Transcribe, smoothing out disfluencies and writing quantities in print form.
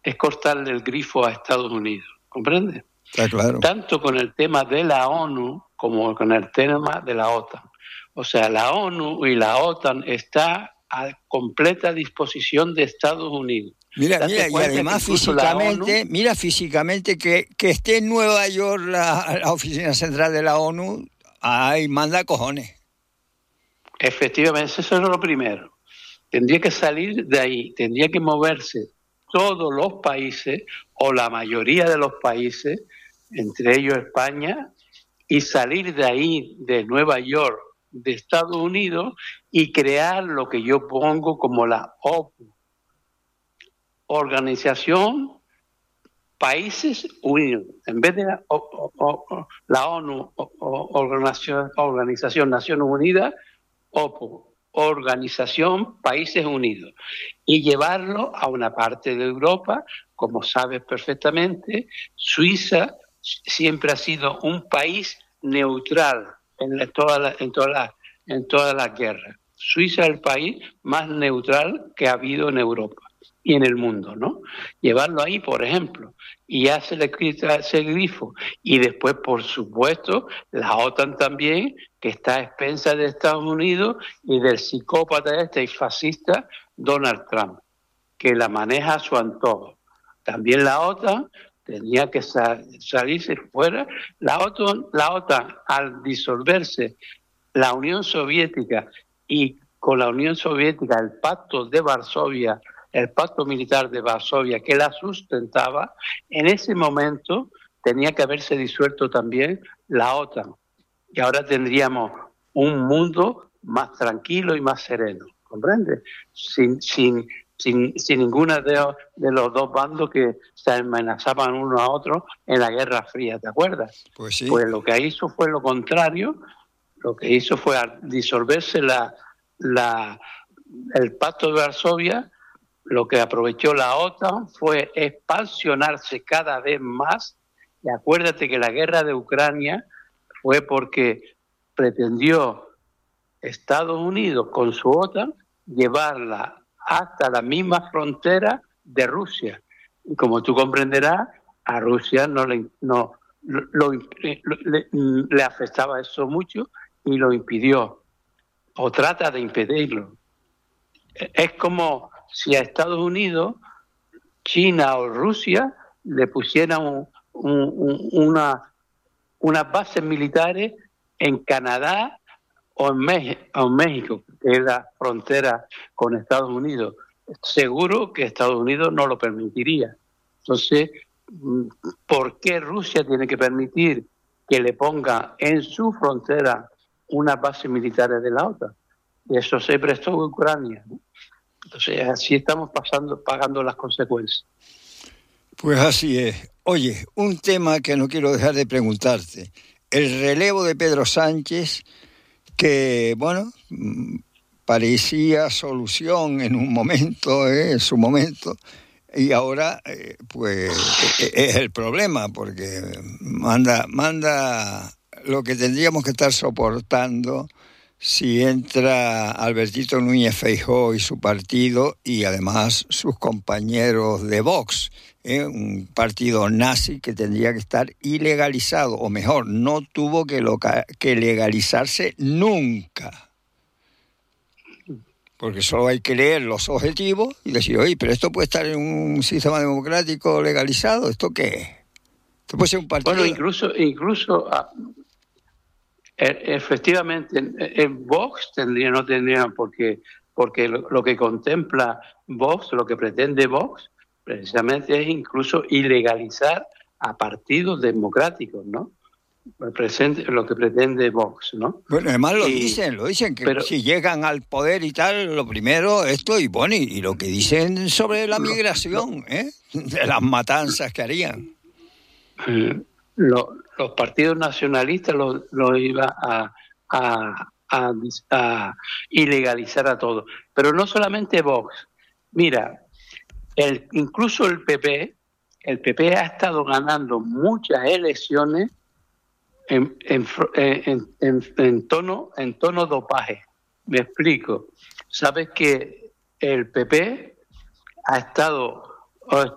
es cortarle el grifo a Estados Unidos, ¿comprende? Está claro. Tanto con el tema de la ONU como con el tema de la OTAN. O sea, la ONU y la OTAN está a completa disposición de Estados Unidos. Mira, y además físicamente que esté en Nueva York la oficina central de la ONU, ahí manda cojones. Efectivamente, eso es lo primero. Tendría que salir de ahí, tendría que moverse todos los países, o la mayoría de los países, entre ellos España, y salir de ahí, de Nueva York, de Estados Unidos, y crear lo que yo pongo como la OPU, Organización Países Unidos, en vez de la ONU, Organización Naciones Unidas, OPU, Organización Países Unidos, y llevarlo a una parte de Europa. Como sabes perfectamente, Suiza siempre ha sido un país neutral en todas las guerras. Suiza es el país más neutral que ha habido en Europa y en el mundo, ¿no? Llevarlo ahí, por ejemplo, y ya se le quita ese grifo. Y después, por supuesto, la OTAN también, que está a expensas de Estados Unidos y del psicópata y fascista Donald Trump, que la maneja a su antojo. También la OTAN tenía que salirse fuera. La OTAN, al disolverse la Unión Soviética, y con la Unión Soviética el pacto de Varsovia, el pacto militar de Varsovia que la sustentaba, en ese momento tenía que haberse disuelto también la OTAN. Y ahora tendríamos un mundo más tranquilo y más sereno, ¿comprende? Sin ninguna de los dos bandos que se amenazaban uno a otro en la Guerra Fría, ¿te acuerdas? Pues sí. Pues lo que hizo fue lo contrario. Lo que hizo fue, al disolverse el pacto de Varsovia, lo que aprovechó la OTAN fue expansionarse cada vez más. Y acuérdate que la guerra de Ucrania fue porque pretendió Estados Unidos con su OTAN llevarla hasta la misma frontera de Rusia. Y como tú comprenderás, a Rusia le afectaba eso mucho y lo impidió, o trata de impedirlo. Es como si a Estados Unidos, China o Rusia le pusieran unas bases militares en Canadá o en México, que es la frontera con Estados Unidos. Seguro que Estados Unidos no lo permitiría. Entonces, ¿por qué Rusia tiene que permitir que le ponga en su frontera unas bases militares de la OTAN? Y eso se prestó en Ucrania, ¿no? Entonces, así estamos pagando las consecuencias. Pues así es. Oye, un tema que no quiero dejar de preguntarte. El relevo de Pedro Sánchez, que, bueno, parecía solución en un momento, en su momento, y ahora, pues, es el problema, porque manda lo que tendríamos que estar soportando si entra Albertito Núñez Feijóo y su partido, y además sus compañeros de Vox, un partido nazi que tendría que estar ilegalizado, o mejor, no tuvo que legalizarse nunca. Porque solo hay que leer los objetivos y decir, oye, pero esto puede estar en un sistema democrático legalizado, ¿esto qué es? Esto puede ser un partido... Bueno, incluso efectivamente, en Vox no tendría porque lo que contempla Vox, lo que pretende Vox, precisamente es incluso ilegalizar a partidos democráticos, ¿no? Lo que pretende Vox, ¿no? Bueno, además lo dicen que pero, si llegan al poder y tal, lo primero esto, y bueno, y lo que dicen sobre la migración, de las matanzas que harían. Los partidos nacionalistas lo iban a ilegalizar a todos. Pero no solamente Vox. Mira, incluso el PP ha estado ganando muchas elecciones en tono dopaje. Me explico. Sabes que el PP